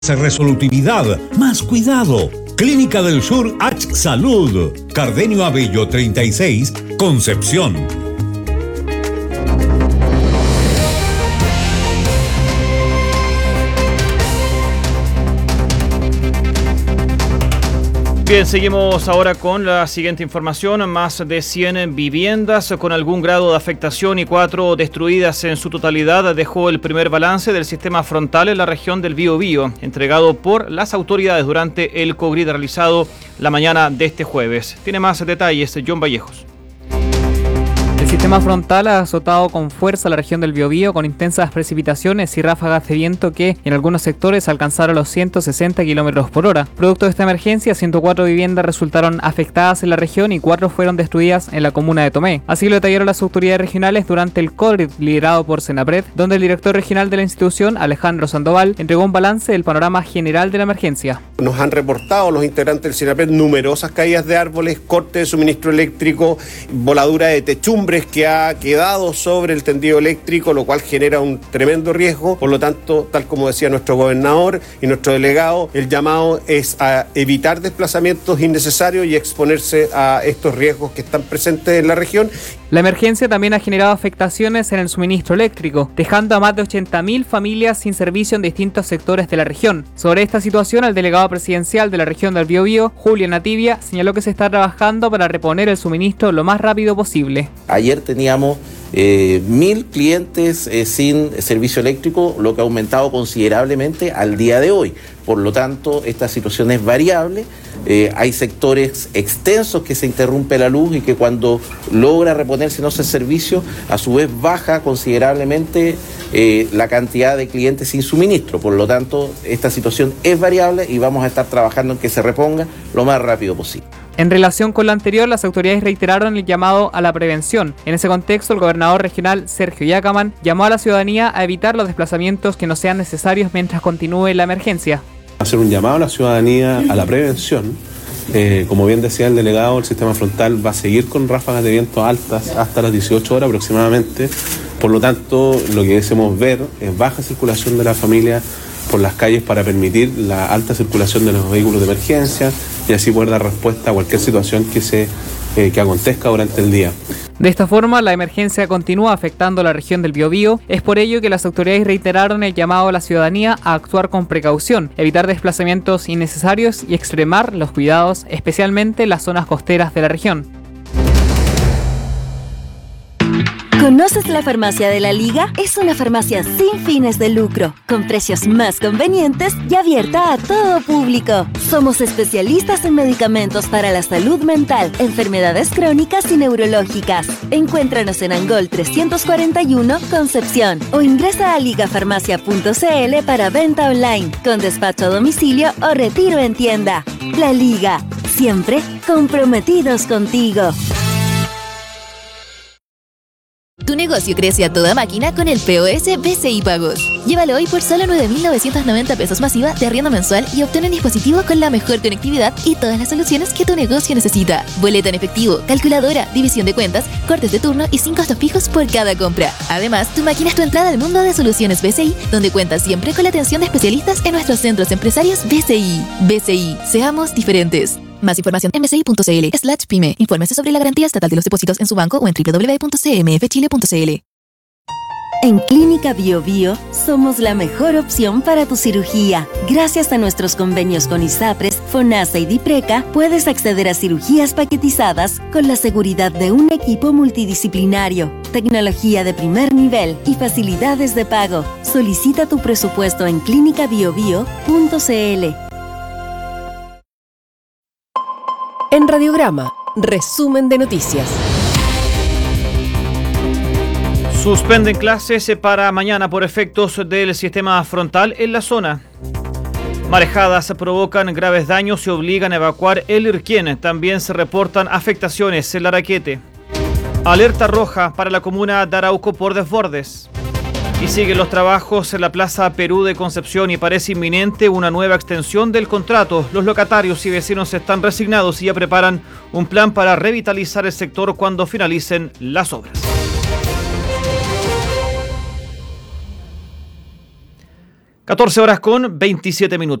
Resolutividad, más cuidado. Clínica del Sur H Salud, Cardenio Abello 36, Concepción. Bien, seguimos ahora con la siguiente información. Más de 100 viviendas con algún grado de afectación y 4 destruidas en su totalidad dejó el primer balance del sistema frontal en la región del Biobío, entregado por las autoridades durante el COGRID realizado la mañana de este jueves. Tiene más detalles John Vallejos. El sistema frontal ha azotado con fuerza la región del Biobío con intensas precipitaciones y ráfagas de viento que en algunos sectores alcanzaron los 160 km por hora. Producto de esta emergencia, 104 viviendas resultaron afectadas en la región y 4 fueron destruidas en la comuna de Tomé. Así lo detallaron las autoridades regionales durante el COGRID liderado por Senapred, donde el director regional de la institución, Alejandro Sandoval, entregó un balance del panorama general de la emergencia. Nos han reportado los integrantes del Senapred numerosas caídas de árboles, corte de suministro eléctrico, voladura de techumbres que ha quedado sobre el tendido eléctrico, lo cual genera un tremendo riesgo. Por lo tanto, tal como decía nuestro gobernador y nuestro delegado, el llamado es a evitar desplazamientos innecesarios y exponerse a estos riesgos que están presentes en la región. La emergencia también ha generado afectaciones en el suministro eléctrico, dejando a más de 80.000 familias sin servicio en distintos sectores de la región. Sobre esta situación, el delegado presidencial de la región del Biobío, Julio Nativia, señaló que se está trabajando para reponer el suministro lo más rápido posible. Ayer teníamos 1.000 clientes sin servicio eléctrico, lo que ha aumentado considerablemente al día de hoy. Por lo tanto, esta situación es variable. Hay sectores extensos que se interrumpe la luz y que cuando logra reponerse ese servicio, a su vez baja considerablemente la cantidad de clientes sin suministro. Por lo tanto, esta situación es variable y vamos a estar trabajando en que se reponga lo más rápido posible. En relación con lo anterior, las autoridades reiteraron el llamado a la prevención. En ese contexto, el gobernador regional Sergio Yacaman llamó a la ciudadanía a evitar los desplazamientos que no sean necesarios mientras continúe la emergencia. Hacer un llamado a la ciudadanía a la prevención. Como bien decía el delegado, el sistema frontal va a seguir con ráfagas de viento altas hasta las 18 horas aproximadamente. Por lo tanto, lo que deseamos ver es baja circulación de la familia por las calles para permitir la alta circulación de los vehículos de emergencia y así poder dar respuesta a cualquier situación que acontezca durante el día. De esta forma, la emergencia continúa afectando la región del Biobío. Es por ello que las autoridades reiteraron el llamado a la ciudadanía a actuar con precaución, evitar desplazamientos innecesarios y extremar los cuidados, especialmente en las zonas costeras de la región. ¿Conoces la Farmacia de la Liga? Es una farmacia sin fines de lucro, con precios más convenientes y abierta a todo público. Somos especialistas en medicamentos para la salud mental, enfermedades crónicas y neurológicas. Encuéntranos en Angol 341, Concepción, o ingresa a ligafarmacia.cl para venta online, con despacho a domicilio o retiro en tienda. La Liga, siempre comprometidos contigo. Tu negocio crece a toda máquina con el POS BCI Pagos. Llévalo hoy por solo 9.990 pesos masiva de arriendo mensual y obtén un dispositivo con la mejor conectividad y todas las soluciones que tu negocio necesita. Boleta en efectivo, calculadora, división de cuentas, cortes de turno y sin costos fijos por cada compra. Además, tu máquina es tu entrada al mundo de soluciones BCI, donde cuentas siempre con la atención de especialistas en nuestros centros empresarios BCI. BCI, seamos diferentes. Más información en bci.cl/pyme. Infórmese sobre la garantía estatal de los depósitos en su banco o en www.cmfchile.cl. En Clínica Biobío somos la mejor opción para tu cirugía. Gracias a nuestros convenios con ISAPRES, FONASA y DIPRECA, puedes acceder a cirugías paquetizadas con la seguridad de un equipo multidisciplinario, tecnología de primer nivel y facilidades de pago. Solicita tu presupuesto en clinicabiobio.cl. En Radiograma, resumen de noticias. Suspenden clases para mañana por efectos del sistema frontal en la zona. Marejadas provocan graves daños y obligan a evacuar el Irquén. También se reportan afectaciones en Laraquete. Alerta roja para la comuna de Arauco por desbordes. Y siguen los trabajos en la Plaza Perú de Concepción y parece inminente una nueva extensión del contrato. Los locatarios y vecinos están resignados y ya preparan un plan para revitalizar el sector cuando finalicen las obras. 14 horas con 27 minutos.